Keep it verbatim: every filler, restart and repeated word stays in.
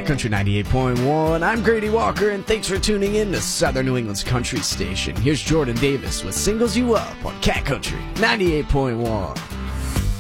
Country ninety-eight point one. I'm Grady Walker, and thanks for tuning in to Southern New England's country station. Here's Jordan Davis with Singles You Up on Cat Country ninety-eight point one.